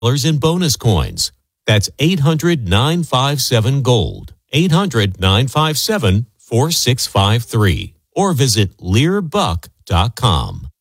in bonus coins. That's 800-957-GOLD. 800-957-4653. Or visit LearBuck.com.